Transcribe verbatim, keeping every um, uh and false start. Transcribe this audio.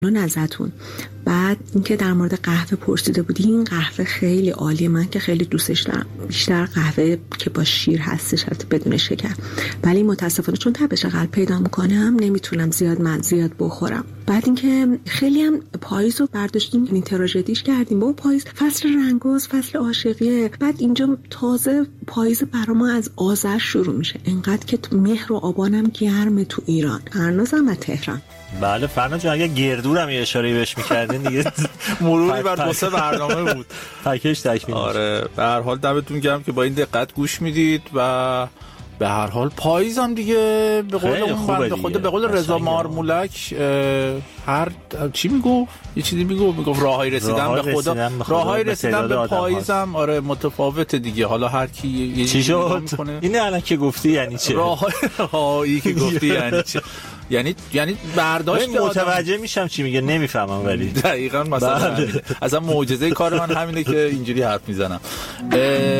ازتون. بعد اینکه در مورد قهوه پرسیده بودی، این قهوه خیلی عالیه، من که خیلی دوستش دارم، بیشتر قهوه که با شیر هستش حتی بدون شکر، ولی متاسفانه چون تبش قلب پیدا میکنم نمیتونم زیاد من زیاد بخورم. بعد اینکه خیلی هم پاییز رو برداشتیم این تراژدیش کردیم، با پاییز فصل رنگاز، فصل عاشقیه. بعد اینجا تازه پاییز برا ما از آذر شروع میشه، انقدر که مهر و آبانم گرمه تو ایران. فرنازم از تهران. بله فرناز جان، اگه گردورم یه اشاره بهش می‌کردین دیگه مروری بر دو سه برنامه بود. پکیج تکمیل. آره به هر حال دمتون گرم که با این دقت گوش میدید و به هر حال پاییزم دیگه به قول اون بنده خدا، به قول رضا مارمولک هر چی میگفت، یه چیزی میگفت میگفت راههای رسیدن به خدا، راههای رسیدن به پاییزم آره متفاوته دیگه. حالا هر کی یه چیزی میکنه. این الان که گفتی یعنی چه؟ راههایی که گفتی یعنی چه؟ یعنی یعنی برداشت متوجه میشم چی میگه، نمیفهمم ولی دقیقاً مثلا اصلا معجزه کار من همینه که اینجوری حرف میزنم.